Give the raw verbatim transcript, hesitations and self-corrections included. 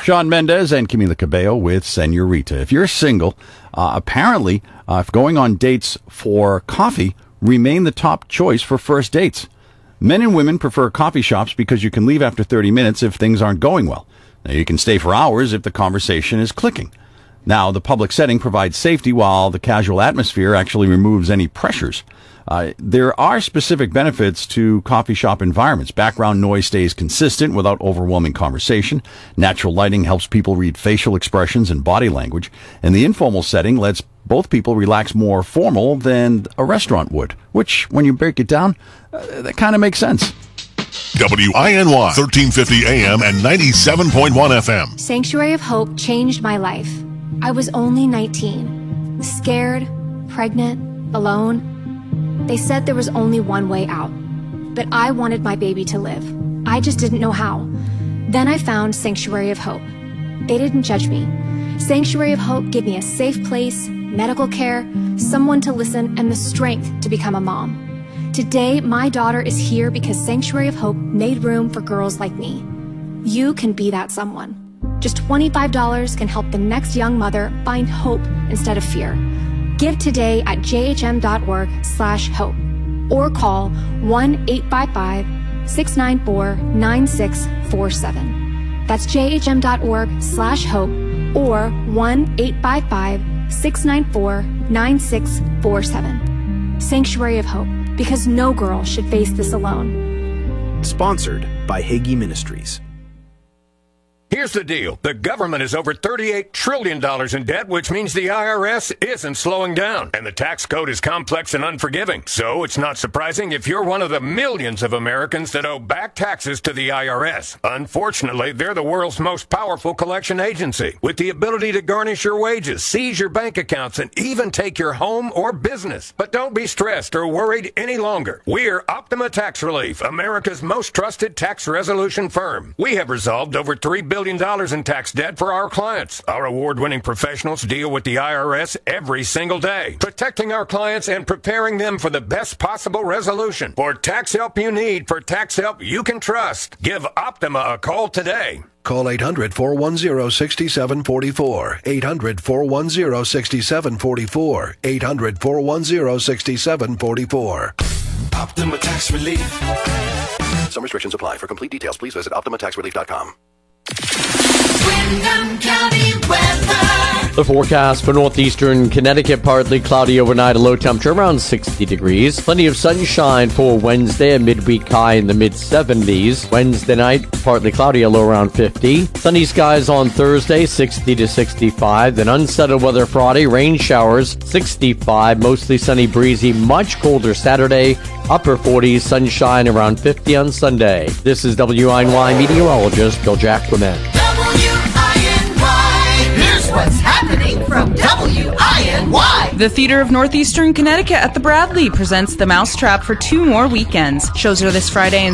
Shawn Mendes and Camila Cabello with Senorita. If you're single, uh, apparently, uh, if going on dates for coffee remain the top choice for first dates. Men and women prefer coffee shops because you can leave after thirty minutes if things aren't going well. Now, you can stay for hours if the conversation is clicking. Now, the public setting provides safety while the casual atmosphere actually removes any pressures. Uh, there are specific benefits to coffee shop environments. Background noise stays consistent without overwhelming conversation. Natural lighting helps people read facial expressions and body language. And the informal setting lets both people relax more formal than a restaurant would, which, when you break it down, uh, that kind of makes sense. W I N Y, thirteen fifty A M and ninety-seven point one F M. Sanctuary of Hope changed my life. I was only nineteen, scared, pregnant, alone. They said there was only one way out, but I wanted my baby to live. I just didn't know how. Then I found Sanctuary of Hope. They didn't judge me. Sanctuary of Hope gave me a safe place, medical care, someone to listen, and the strength to become a mom. Today, my daughter is here because Sanctuary of Hope made room for girls like me. You can be that someone. Just twenty-five dollars can help the next young mother find hope instead of fear. Give today at jhm.org slash hope or call one eight five five, six nine four, nine six four seven. That's jhm.org slash hope or one eight five five, six nine four, nine six four seven. Sanctuary of Hope, because no girl should face this alone. Sponsored by Hagee Ministries. Here's the deal. The government is over thirty-eight trillion dollars in debt, which means the I R S isn't slowing down. And the tax code is complex and unforgiving. So it's not surprising if you're one of the millions of Americans that owe back taxes to the I R S. Unfortunately, they're the world's most powerful collection agency, with the ability to garnish your wages, seize your bank accounts, and even take your home or business. But don't be stressed or worried any longer. We're Optima Tax Relief, America's most trusted tax resolution firm. We have resolved over three billion dollars in tax debt for our clients. Our award-winning professionals deal with the I R S every single day, protecting our clients and preparing them for the best possible resolution. For tax help you need, for tax help you can trust, give Optima a call today. Call eight hundred, four one zero, six seven four four. eight hundred, four one zero, six seven four four. eight hundred, four one zero, six seven four four. Optima Tax Relief. Some restrictions apply. For complete details, please visit optima tax relief dot com. Windham County weather. The forecast for northeastern Connecticut, partly cloudy overnight, a low temperature around sixty degrees. Plenty of sunshine for Wednesday, a midweek high in the mid seventies. Wednesday night, partly cloudy, a low around fifty. Sunny skies on Thursday, sixty to sixty-five. Then unsettled weather Friday, rain showers, sixty-five. Mostly sunny, breezy, much colder Saturday, upper forties, sunshine around fifty on Sunday. This is W I N Y meteorologist Bill Jackman. W I N Y. Here's what's happening from W I N Y. The Theater of Northeastern Connecticut at the Bradley presents The Mousetrap for two more weekends. Shows are this Friday and